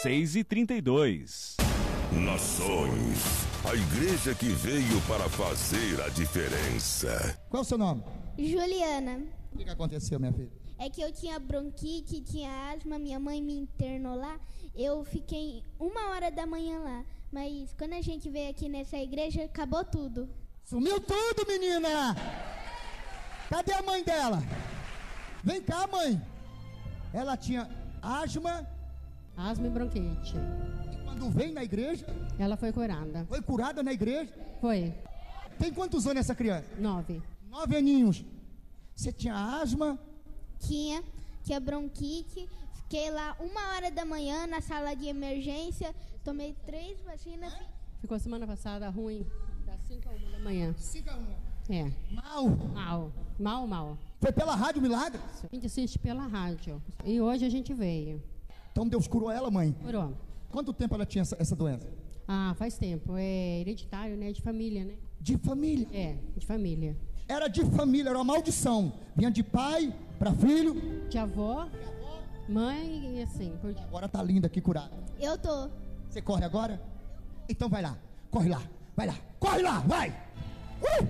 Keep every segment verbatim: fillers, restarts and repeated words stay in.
seis e trinta e dois. Nações, a igreja que veio para fazer a diferença. Qual é o seu nome? Juliana. O que, que aconteceu, minha filha? É que eu tinha bronquite, tinha asma, minha mãe me internou lá. Eu fiquei uma hora da manhã lá. Mas quando a gente veio aqui nessa igreja, acabou tudo. Sumiu tudo, menina! Cadê a mãe dela? Vem cá, mãe. Ela tinha asma. Asma e bronquite. E quando veio na igreja? Ela foi curada. Foi curada na igreja? Foi. Tem quantos anos essa criança? Nove. Nove aninhos. Você tinha asma? Tinha, tinha bronquite. Fiquei lá uma hora da manhã na sala de emergência. Tomei três vacinas. Ficou semana passada ruim, das cinco a uma da manhã. cinco a uma. É. Mal? Mal. Mal, mal. Foi pela Rádio Milagre? A gente assiste pela rádio. E hoje a gente veio. Então Deus curou ela, mãe? Curou. Quanto tempo ela tinha essa, essa doença? Ah, faz tempo. É hereditário, né? De família, né? De família? É, de família. Era de família, era uma maldição. Vinha de pai para filho. De avó, mãe e assim. Por... Agora tá linda aqui, curada. Eu tô. Você corre agora? Então vai lá, corre lá, vai lá, corre lá, vai! Uh!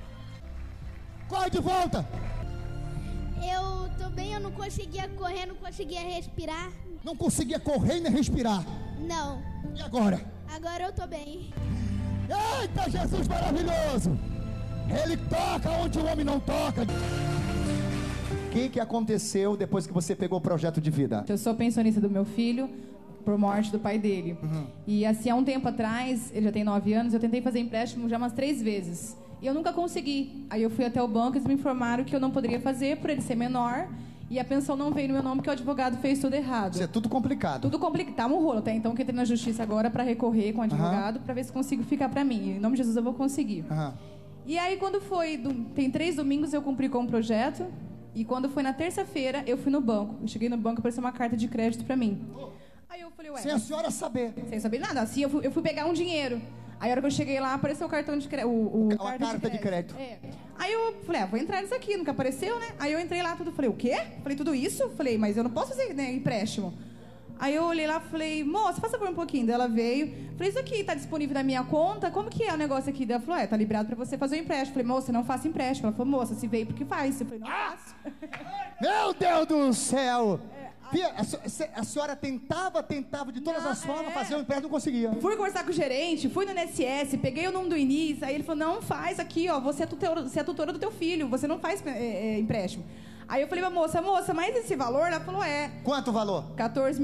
Corre de volta! Eu tô bem, eu não conseguia correr, não conseguia respirar. Não conseguia correr nem respirar. Não. E agora? Agora eu tô bem. Eita, Jesus maravilhoso! Ele toca onde o homem não toca. O que, que aconteceu depois que você pegou o projeto de vida? Eu sou pensionista do meu filho por morte do pai dele. Uhum. E assim, há um tempo atrás, ele já tem nove anos, eu tentei fazer empréstimo já umas três vezes. E eu nunca consegui. Aí eu fui até o banco e eles me informaram que eu não poderia fazer por ele ser menor. E a pensão não veio no meu nome porque o advogado fez tudo errado. Isso é tudo complicado. Tudo complicado. Tá um rolo até então que eu entrei na justiça agora para recorrer com o advogado, uhum, para ver se consigo ficar para mim. Em nome de Jesus eu vou conseguir. Uhum. E aí quando foi, do, tem três domingos eu cumpri com o projeto. E quando foi na terça-feira eu fui no banco. Eu cheguei no banco e apareceu uma carta de crédito para mim. Aí eu falei, ué... Sem a senhora saber. Sem saber nada. Assim eu fui, eu fui pegar um dinheiro. Aí a hora que eu cheguei lá, apareceu o cartão de crédito. O, o a carta, carta de crédito. De crédito. É. Aí eu falei, ah, vou entrar nisso aqui, nunca apareceu, né? Aí eu entrei lá, tudo, falei, o quê? Falei, tudo isso? Falei, mas eu não posso fazer, né, empréstimo. Aí eu olhei lá e falei, moça, faça por um pouquinho. Daí ela veio, falei, isso aqui tá disponível na minha conta? Como que é o negócio aqui? Daí ela falou, é, tá liberado pra você fazer o empréstimo. Falei, moça, não faça empréstimo. Ela falou, moça, se veio porque faz. Eu falei, não ah! faço. Meu Deus do céu! Fia, a, a senhora tentava, tentava de todas não, as formas é. fazer o empréstimo, não conseguia. Fui conversar com o gerente, fui no N S S, peguei o nome do Início, aí ele falou, não, faz aqui, ó, você é tutora, você é tutora do teu filho, você não faz é, é, empréstimo. Aí eu falei pra moça, moça, mas esse valor? Ela falou, é. Quanto o valor? quatorze